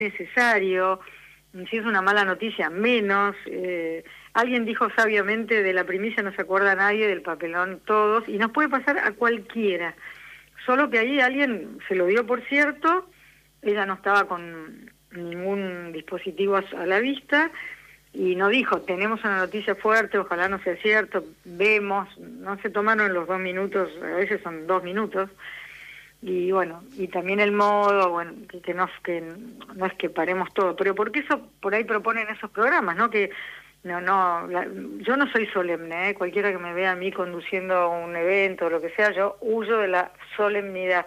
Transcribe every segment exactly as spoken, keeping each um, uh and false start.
necesario, si es una mala noticia, menos. Eh, alguien dijo sabiamente, de la primicia no se acuerda nadie, del papelón todos, y nos puede pasar a cualquiera. Solo que ahí alguien se lo dio por cierto, ella no estaba con ningún dispositivo a, a la vista, y no dijo, tenemos una noticia fuerte, ojalá no sea cierto, vemos, no se tomaron los dos minutos, a veces son dos minutos, y bueno, y también el modo, bueno, que, que, no, que no es que paremos todo, pero porque eso por ahí proponen esos programas, ¿no? Que no, no, la, yo no soy solemne, ¿eh? Cualquiera que me vea a mí conduciendo un evento o lo que sea, yo huyo de la solemnidad,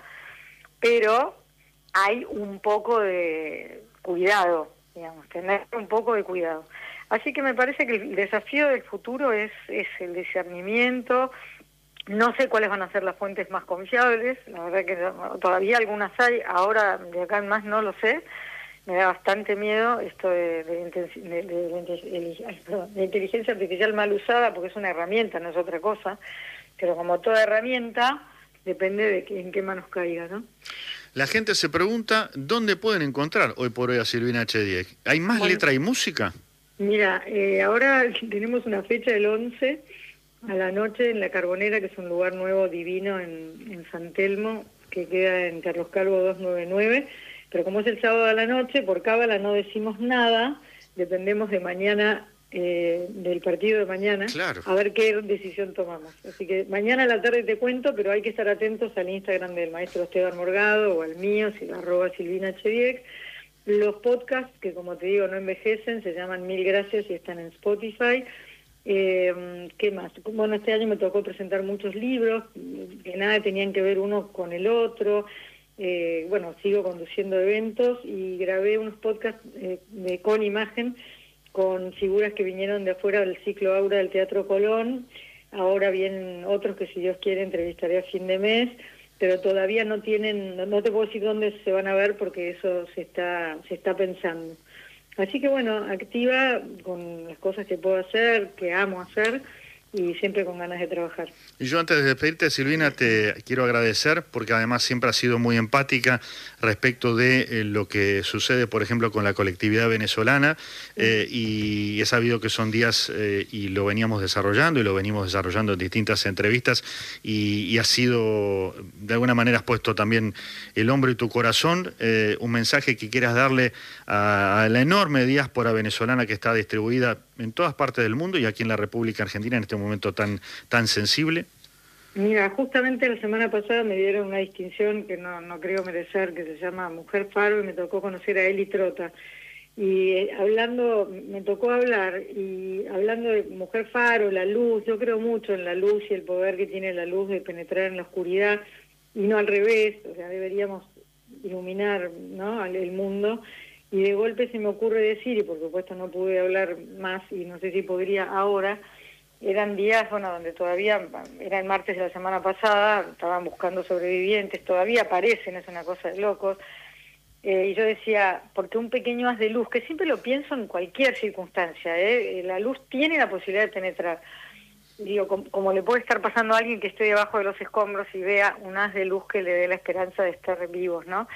pero hay un poco de cuidado, digamos, tener un poco de cuidado. Así que me parece que el desafío del futuro es, es el discernimiento. No sé cuáles van a ser las fuentes más confiables, la verdad que todavía algunas hay, ahora de acá en más no lo sé, me da bastante miedo esto de, de, de, de, de, ay, perdón, de inteligencia artificial mal usada, porque es una herramienta, no es otra cosa, pero como toda herramienta, depende de que, en qué manos caiga, ¿no? La gente se pregunta, ¿dónde pueden encontrar hoy por hoy a Silvina H. Dieck? ¿Hay más bueno, letra y música? Mira, eh, ahora tenemos una fecha del once a la noche en La Carbonera, que es un lugar nuevo divino en, en San Telmo, que queda en Carlos Calvo doscientos noventa y nueve, pero como es el sábado a la noche, por cábala no decimos nada, dependemos de mañana, eh, del partido de mañana, claro, a ver qué decisión tomamos. Así que mañana a la tarde te cuento, pero hay que estar atentos al Instagram del maestro Esteban Morgado o al mío, si arroba Silvina H. Dieck. Los podcasts, que como te digo no envejecen, se llaman Mil Gracias y están en Spotify. Eh, ¿Qué más? Bueno, este año me tocó presentar muchos libros, que nada tenían que ver uno con el otro. Eh, bueno, sigo conduciendo eventos y grabé unos podcasts eh, de, con imagen, con figuras que vinieron de afuera del ciclo Aura del Teatro Colón. Ahora vienen otros que, si Dios quiere, entrevistaré a fin de mes, pero todavía no tienen, no, no te puedo decir dónde se van a ver porque eso se está, se está pensando. Así que bueno, activa con las cosas que puedo hacer, que amo hacer, y siempre con ganas de trabajar. Y yo antes de despedirte, Silvina, te quiero agradecer porque además siempre has sido muy empática respecto de eh, lo que sucede, por ejemplo, con la colectividad venezolana, eh, y he sabido que son días, eh, y lo veníamos desarrollando, y lo venimos desarrollando en distintas entrevistas, y, y has sido, de alguna manera has puesto también el hombro y tu corazón, eh, un mensaje que quieras darle a, a la enorme diáspora venezolana que está distribuida en todas partes del mundo y aquí en la República Argentina en este momento tan, tan sensible. Mira, justamente la semana pasada me dieron una distinción que no, no creo merecer, que se llama Mujer Faro, y me tocó conocer a Eli Trota. Y eh, hablando, me tocó hablar, y hablando de Mujer Faro, la luz, yo creo mucho en la luz y el poder que tiene la luz de penetrar en la oscuridad, y no al revés, o sea, deberíamos iluminar, ¿no?, el mundo. Y de golpe se me ocurre decir, y por supuesto no pude hablar más, y no sé si podría ahora, eran días, bueno, donde todavía, era el martes de la semana pasada, estaban buscando sobrevivientes, todavía aparecen, es una cosa de locos, eh, y yo decía, porque un pequeño haz de luz, que siempre lo pienso en cualquier circunstancia, ¿eh? La luz tiene la posibilidad de penetrar, digo, como, como le puede estar pasando a alguien que esté debajo de los escombros y vea un haz de luz que le dé la esperanza de estar vivos, ¿no?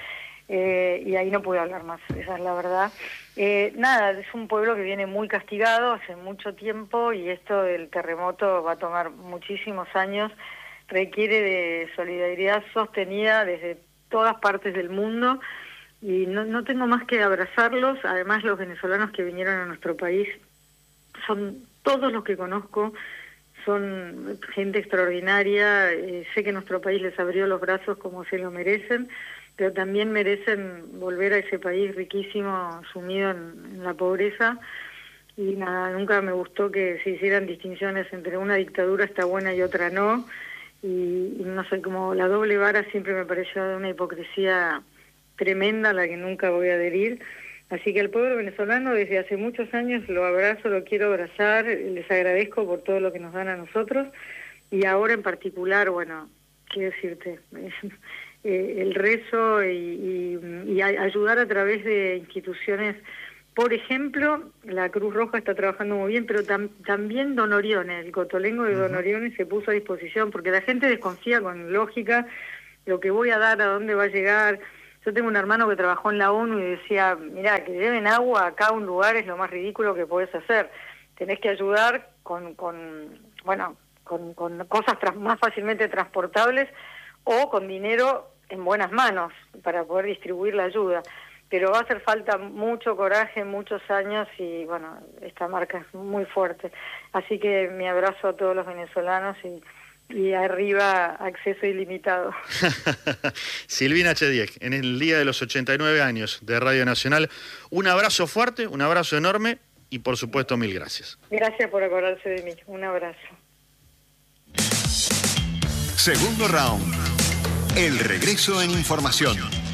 Eh, y ahí no pude hablar más, esa es la verdad. Eh, nada, es un pueblo que viene muy castigado hace mucho tiempo, y esto del terremoto va a tomar muchísimos años, requiere de solidaridad sostenida desde todas partes del mundo, y no, no tengo más que abrazarlos. Además, los venezolanos que vinieron a nuestro país son todos los que conozco, son gente extraordinaria, eh, sé que nuestro país les abrió los brazos como se lo merecen, pero también merecen volver a ese país riquísimo, sumido en, en la pobreza. Y nada, nunca me gustó que se hicieran distinciones entre una dictadura está buena y otra no, y, y no sé, como la doble vara siempre me pareció de una hipocresía tremenda a la que nunca voy a adherir. Así que al pueblo venezolano desde hace muchos años lo abrazo, lo quiero abrazar, les agradezco por todo lo que nos dan a nosotros, y ahora en particular, bueno, qué decirte, eh, el rezo y, y, y ayudar a través de instituciones. Por ejemplo, la Cruz Roja está trabajando muy bien, pero tam, también Don Orione, el cotolengo de Don Orione se puso a disposición, porque la gente desconfía con lógica lo que voy a dar, a dónde va a llegar. Yo tengo un hermano que trabajó en la ONU y decía, mirá, que lleven agua acá a un lugar es lo más ridículo que podés hacer. Tenés que ayudar con, con bueno, con, con cosas tras, más fácilmente transportables o con dinero en buenas manos para poder distribuir la ayuda. Pero va a hacer falta mucho coraje, muchos años y, bueno, esta marca es muy fuerte. Así que mi abrazo a todos los venezolanos y, y arriba acceso ilimitado. Silvina Chediek, en el día de los ochenta y nueve años de Radio Nacional, un abrazo fuerte, un abrazo enorme y, por supuesto, mil gracias. Gracias por acordarse de mí. Un abrazo. Segundo round. El regreso en información.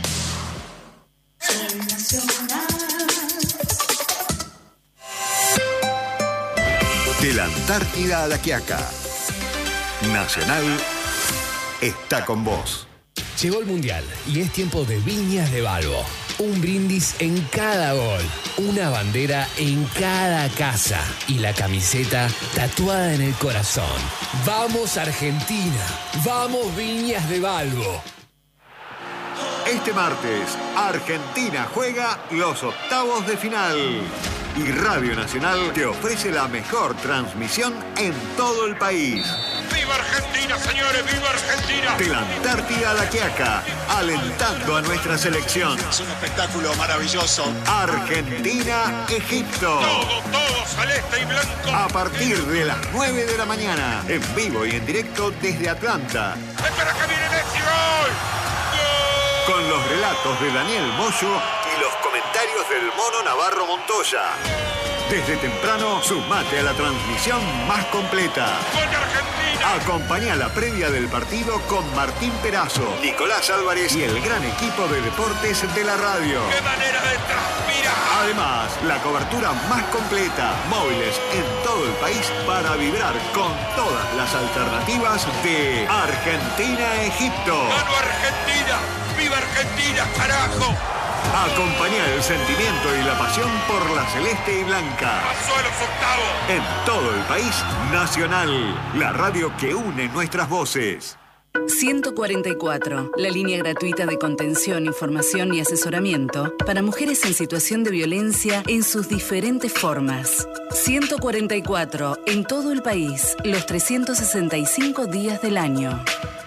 De la Antártida a la Quiaca, Nacional está con vos. Llegó el Mundial y es tiempo de Viñas de Balbo. Un brindis en cada gol, una bandera en cada casa y la camiseta tatuada en el corazón. ¡Vamos Argentina! ¡Vamos Viñas de Balbo! Este martes, Argentina juega los octavos de final. Y Radio Nacional te ofrece la mejor transmisión en todo el país. ¡Viva Argentina, señores! ¡Viva Argentina! De la Antártida a la Quiaca, alentando a nuestra selección. Es un espectáculo maravilloso. Argentina-Egipto. Todo, todo celeste y blanco. A partir de las nueve de la mañana, en vivo y en directo desde Atlanta. ¡Espera que viene Messi! ¡Gol! Con los relatos de Daniel Moyo y los comentarios del Mono Navarro Montoya. Desde temprano, sumate a la transmisión más completa. ¡Gol de Argentina! Acompañá la previa del partido con Martín Perazo, Nicolás Álvarez y el gran equipo de deportes de la radio. ¡Qué manera de transpirar! Además, la cobertura más completa, móviles en todo el país para vibrar con todas las alternativas de Argentina-Egipto. ¡Gano Argentina! ¡Viva Argentina, carajo! Acompañá el sentimiento y la pasión por la celeste y blanca. ¡Pasó a los octavos! En todo el país, Nacional, la radio que une nuestras voces. ciento cuarenta y cuatro, la línea gratuita de contención, información y asesoramiento para mujeres en situación de violencia en sus diferentes formas. ciento cuarenta y cuatro, en todo el país, los trescientos sesenta y cinco días del año.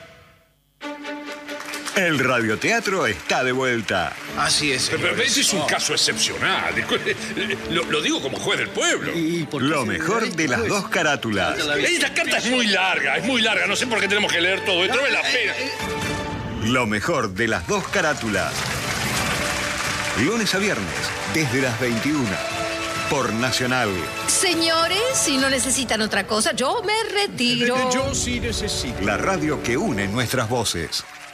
El radioteatro está de vuelta. Así es. Pero ese es un caso excepcional. Lo, lo digo como juez del pueblo. Lo mejor de las dos carátulas. Esta carta es muy larga, es muy larga. No sé por qué tenemos que leer todo. Esto no vale la pena. Lo mejor de las dos carátulas. Lunes a viernes, desde las veintiuna. Por Nacional. Señores, si no necesitan otra cosa, yo me retiro. Yo sí necesito. La radio que une nuestras voces.